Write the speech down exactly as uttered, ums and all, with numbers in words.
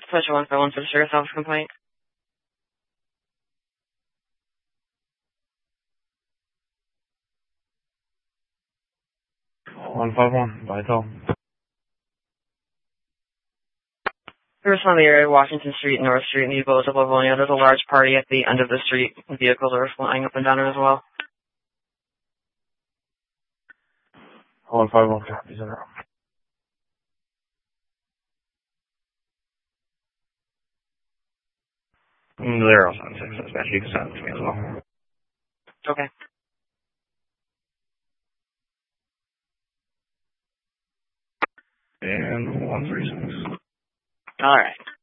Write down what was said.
Special one five one for the sheriff's office complaint. one five one, Vital. First on the area, Washington Street, North Street, in the Ebola of Livonia. There's a large party at the end of the street. Vehicles are flying up and down it as well. one five one, copy, zero. Zero, seven six, dispatch, you can send it to me as well. Okay. And one three six. All right.